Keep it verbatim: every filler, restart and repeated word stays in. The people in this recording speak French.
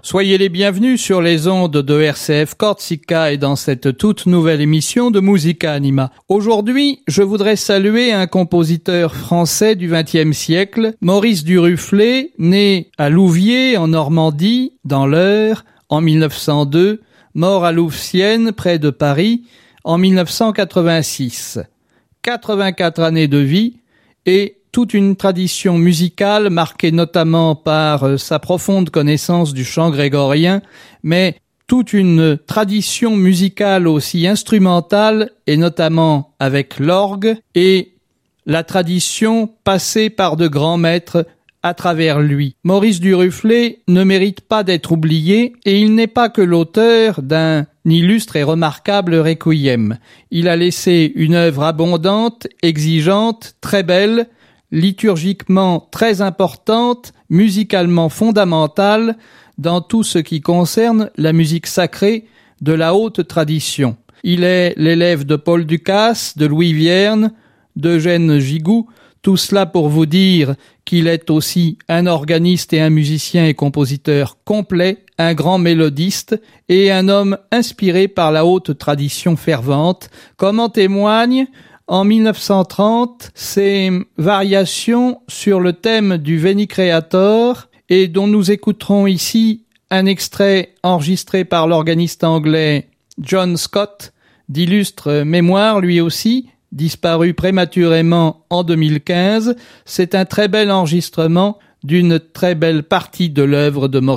Soyez les bienvenus sur les ondes de R C F Corsica et dans cette toute nouvelle émission de Musica Anima. Aujourd'hui, je voudrais saluer un compositeur français du vingtième siècle, Maurice Duruflé, né à Louviers en Normandie, dans l'Eure, en mille neuf cent deux, mort à Louvciennes, près de Paris, en mille neuf cent quatre-vingt-six. quatre-vingt-quatre années de vie et toute une tradition musicale marquée notamment par sa profonde connaissance du chant grégorien, mais toute une tradition musicale aussi instrumentale et notamment avec l'orgue et la tradition passée par de grands maîtres à travers lui. Maurice Duruflé ne mérite pas d'être oublié et il n'est pas que l'auteur d'un illustre et remarquable requiem. Il a laissé une œuvre abondante, exigeante, très belle, liturgiquement très importante, musicalement fondamentale dans tout ce qui concerne la musique sacrée de la haute tradition. Il est l'élève de Paul Ducasse, de Louis Vierne, d'Eugène Gigou, tout cela pour vous dire qu'il est aussi un organiste et un musicien et compositeur complet, un grand mélodiste et un homme inspiré par la haute tradition fervente, comme en témoigne en mille neuf cent trente, ces variations sur le thème du Veni Creator et dont nous écouterons ici un extrait enregistré par l'organiste anglais John Scott, d'illustre mémoire lui aussi, disparu prématurément en deux mille quinze. C'est un très bel enregistrement d'une très belle partie de l'œuvre de Maurice